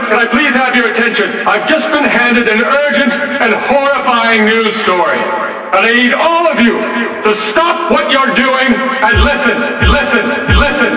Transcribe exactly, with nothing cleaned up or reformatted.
can I please have your attention? I've just been handed an urgent and horrifying news story. And I need all of you to stop what you're doing and listen, listen, listen.